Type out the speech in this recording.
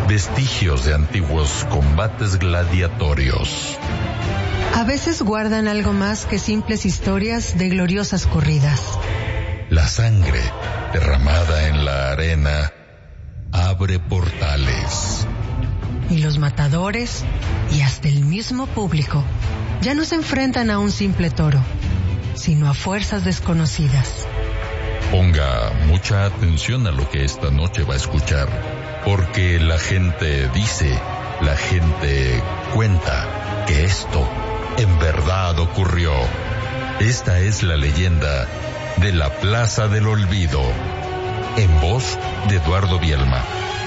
vestigios de antiguos combates gladiatorios. A veces guardan algo más que simples historias de gloriosas corridas. La sangre derramada en la arena abre portales. Y los matadores, y hasta el mismo público, ya no se enfrentan a un simple toro, sino a fuerzas desconocidas. Ponga mucha atención a lo que esta noche va a escuchar, porque la gente dice, la gente cuenta que esto en verdad ocurrió. Esta es la leyenda de la Plaza del Olvido, en voz de Eduardo Bielma.